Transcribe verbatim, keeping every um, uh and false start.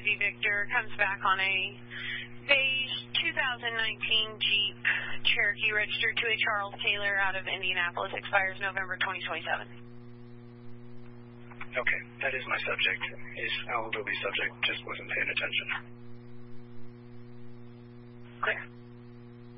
Whiskey Victor, comes back on a beige two thousand nineteen Jeep Cherokee registered to a Charles Taylor out of Indianapolis, expires November twenty twenty-seven. Okay, that is my subject. He's elderly subject, just wasn't paying attention. Clear.